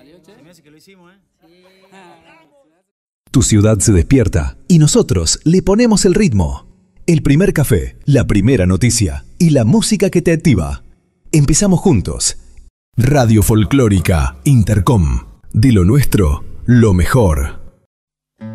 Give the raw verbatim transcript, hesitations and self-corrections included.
Se me hace que lo hicimos, ¿eh? Tu ciudad se despierta y nosotros le ponemos el ritmo. El primer café, la primera noticia y la música que te activa. Empezamos juntos. Radio Folclórica Intercom. De lo nuestro, lo mejor.